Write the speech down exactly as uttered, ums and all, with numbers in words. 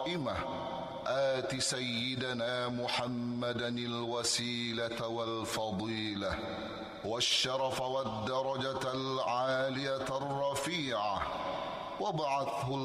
قائمة آت سيدنا محمدا الوسيلة والفضيلة والشرف والدرجة العالية الرفيعة وابعثه